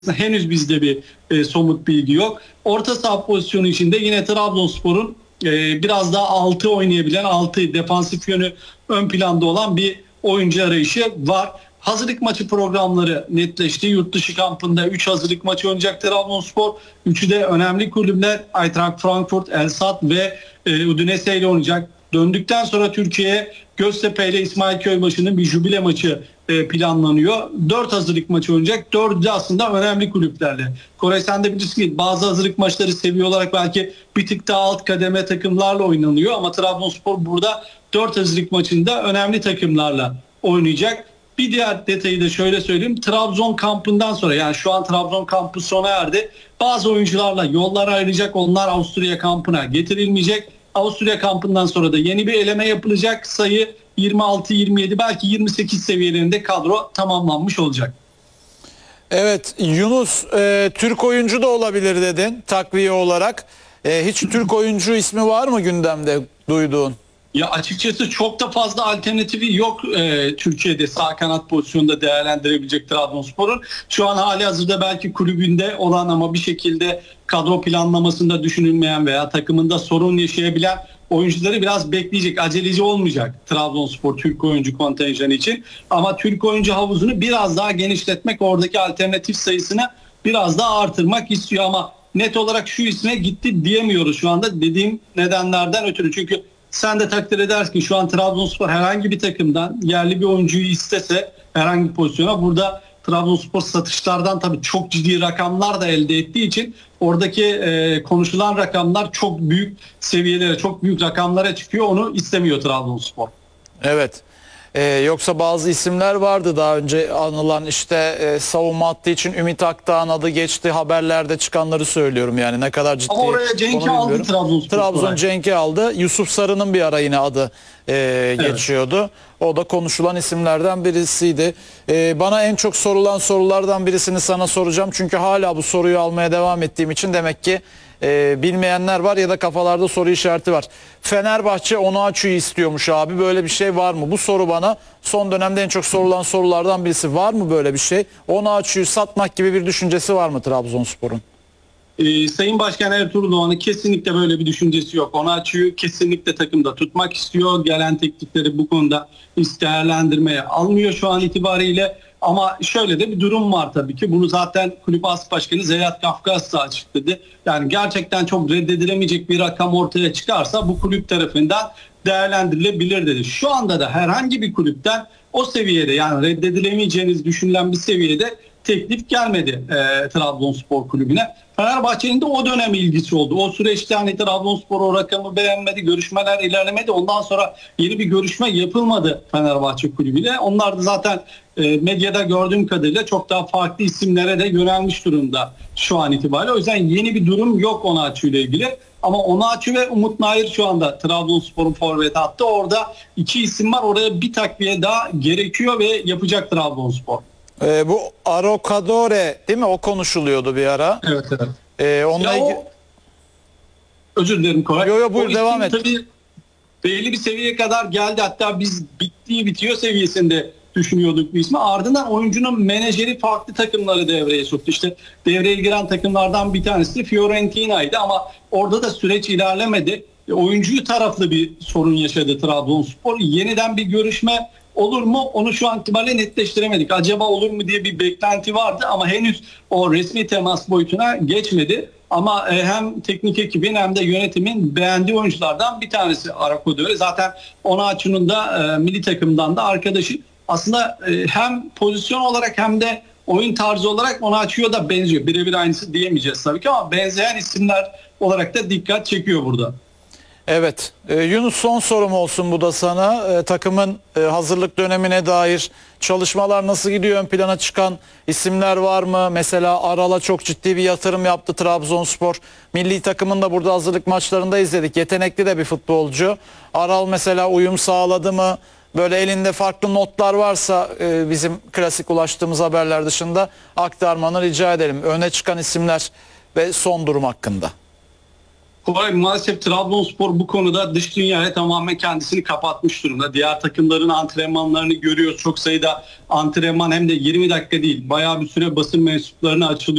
henüz bizde bir somut bilgi yok. Orta saha pozisyonu içinde yine Trabzonspor'un biraz daha 6 oynayabilen, 6 defansif yönü ön planda olan bir oyuncu arayışı var. Hazırlık maçı programları netleşti. Yurt dışı kampında 3 hazırlık maçı oynayacak Trabzonspor. 3'ü de önemli kulüpler Eintracht Frankfurt, El Sadd ve Udinese ile oynayacak. Döndükten sonra Türkiye'ye Göztepe ile İsmail Köybaşı'nın bir jübile maçı planlanıyor. 4 hazırlık maçı oynayacak. 4'ü de aslında önemli kulüplerle. Koray, sen de bilirsin ki bazı hazırlık maçları seviye olarak belki bir tık daha alt kademe takımlarla oynanıyor. Ama Trabzonspor burada 4 hazırlık maçında önemli takımlarla oynayacak. Bir diğer detayı da şöyle söyleyeyim. Trabzon kampından sonra, yani şu an Trabzon kampı sona erdi. Bazı oyuncularla yollar ayrılacak. Onlar Avusturya kampına getirilmeyecek. Avusturya kampından sonra da yeni bir eleme yapılacak. Sayı 26, 27 belki 28 seviyelerinde kadro tamamlanmış olacak. Evet Yunus, Türk oyuncu da olabilir dedin takviye olarak. Hiç Türk oyuncu ismi var mı gündemde duyduğun? Ya açıkçası çok da fazla alternatifi yok Türkiye'de sağ kanat pozisyonunda değerlendirebilecek Trabzonspor'un. Şu an hali hazırda belki kulübünde olan ama bir şekilde kadro planlamasında düşünülmeyen veya takımında sorun yaşayabilen oyuncuları biraz bekleyecek. Aceleci olmayacak Trabzonspor Türk oyuncu kontenjanı için. Ama Türk oyuncu havuzunu biraz daha genişletmek, oradaki alternatif sayısını biraz daha artırmak istiyor ama net olarak şu isme gitti diyemiyoruz şu anda dediğim nedenlerden ötürü. Çünkü sen de takdir edersin ki şu an Trabzonspor herhangi bir takımdan yerli bir oyuncuyu istese herhangi bir pozisyona, burada Trabzonspor satışlardan tabii çok ciddi rakamlar da elde ettiği için oradaki konuşulan rakamlar çok büyük seviyelere, çok büyük rakamlara çıkıyor. Onu istemiyor Trabzonspor. Evet. Yoksa bazı isimler vardı daha önce anılan, işte savunma hattı için Ümit Akdağ'ın adı geçti, haberlerde çıkanları söylüyorum, yani ne kadar ciddi. Ama oraya Cenk'i aldı Trabzonspor. Trabzon Cenk'i aldı. Yusuf Sarı'nın bir ara yine adı geçiyordu. O da konuşulan isimlerden birisiydi. Bana en çok sorulan sorulardan birisini sana soracağım. Çünkü hala bu soruyu almaya devam ettiğim için demek ki bilmeyenler var ya da kafalarda soru işareti var. Fenerbahçe Onuachu'yu istiyormuş abi. Böyle bir şey var mı? Bu soru bana son dönemde en çok sorulan sorulardan birisi. Var mı böyle bir şey? Onuachu'yu satmak gibi bir düşüncesi var mı Trabzonspor'un? Sayın Başkan Ertuğrul Doğan'ın kesinlikle böyle bir düşüncesi yok. Onuachu'yu kesinlikle takımda tutmak istiyor. Gelen teklifleri bu konuda hiç değerlendirmeye almıyor şu an itibariyle. Ama şöyle de bir durum var tabii ki. Bunu zaten Kulüp As Başkanı Zeyyat Kafkas da açıkladı. Yani gerçekten çok reddedilemeyecek bir rakam ortaya çıkarsa bu kulüp tarafından değerlendirilebilir dedi. Şu anda da herhangi bir kulüpten o seviyede, yani reddedilemeyeceğiniz düşünülen bir seviyede teklif gelmedi Trabzonspor kulübüne. Fenerbahçe'nin de o dönem ilgisi oldu. O süreçte hani Trabzonspor o rakamı beğenmedi, görüşmeler ilerlemedi. Ondan sonra yeni bir görüşme yapılmadı Fenerbahçe kulübüyle. Onlar da zaten medyada gördüğüm kadarıyla çok daha farklı isimlere de yönelmiş durumda şu an itibariyle. O yüzden yeni bir durum yok Onuachu ile ilgili. Ama Onuachu ve Umut Nayır şu anda Trabzonspor'un forvet hattı. Orada iki isim var. Oraya bir takviye daha gerekiyor ve yapacak Trabzonspor. Bu Arocadore değil mi? O konuşuluyordu bir ara. Evet, evet. Onunla ilgili... Özür dilerim Koray. Yo, buyur, devam et. Tabii belli bir seviyeye kadar geldi. Hatta biz bitiyor seviyesinde düşünüyorduk bu ismi. Ardından oyuncunun menajeri farklı takımları devreye soktu. İşte devreye giren takımlardan bir tanesi de Fiorentina'ydı ama orada da süreç ilerlemedi. Oyuncuyu taraflı bir sorun yaşadı Trabzonspor. Yeniden bir görüşme olur mu? Onu şu an itibariyle netleştiremedik. Acaba olur mu diye bir beklenti vardı ama henüz o resmi temas boyutuna geçmedi. Ama hem teknik ekibin hem de yönetimin beğendiği oyunculardan bir tanesi Arocadore. Zaten Onuachu'nun da milli takımdan da arkadaşı. Aslında hem pozisyon olarak hem de oyun tarzı olarak Onuachu'ya da benziyor. Birebir aynısı diyemeyeceğiz tabii ki ama benzeyen isimler olarak da dikkat çekiyor burada. Evet. Yunus, son sorum olsun bu da sana. Takımın hazırlık dönemine dair çalışmalar nasıl gidiyor? Ön plana çıkan isimler var mı? Mesela Aral'a çok ciddi bir yatırım yaptı Trabzonspor. Milli takımın da burada hazırlık maçlarında izledik. Yetenekli de bir futbolcu. Aral mesela uyum sağladı mı? Böyle elinde farklı notlar varsa bizim klasik ulaştığımız haberler dışında aktarmanı rica edelim. Öne çıkan isimler ve son durum hakkında. Koray, maalesef Trabzonspor bu konuda dış dünyaya tamamen kendisini kapatmış durumda. Diğer takımların antrenmanlarını görüyoruz. Çok sayıda antrenman, hem de 20 dakika değil, bayağı bir süre basın mensuplarına açılıyor.